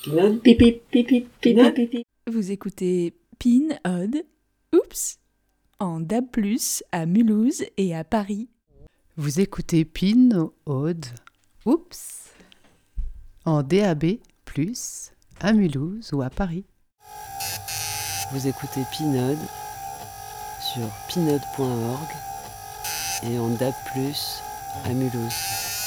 Pinode. Pipi, pipi, pipi, Pinode. pipi. Vous écoutez Pinode, oups, en DAB+, à Mulhouse et à Paris. Vous écoutez Pinode, oups, en DAB+, à Mulhouse ou à Paris. Vous écoutez Pinode sur pinode.org et en DAB+, à Mulhouse.